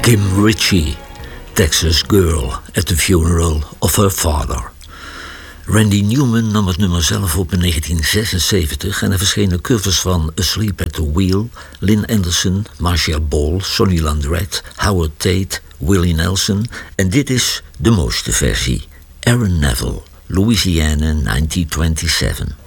Kim Ritchie, Texas Girl at the Funeral of Her Father. Randy Newman nam het nummer zelf op in 1976 en er verschenen covers van Asleep at the Wheel, Lynn Anderson, Marcia Ball, Sonny Landreth, Howard Tate, Willie Nelson en dit is de mooiste versie. Aaron Neville, Louisiana 1927.